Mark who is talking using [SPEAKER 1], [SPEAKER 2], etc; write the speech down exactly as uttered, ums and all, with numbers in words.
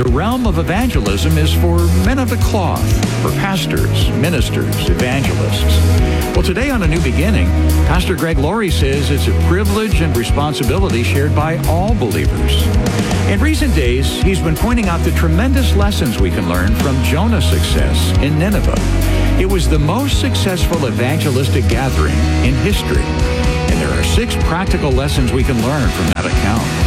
[SPEAKER 1] the realm of evangelism is for men of the cloth, for pastors, ministers, evangelists. Well, today on A New Beginning, Pastor Greg Laurie says it's a privilege and responsibility shared by all believers. In recent days, he's been pointing out the tremendous lessons we can learn from Jonah's success in Nineveh. It was the most successful evangelistic gathering in history. And there are six practical lessons we can learn from that account.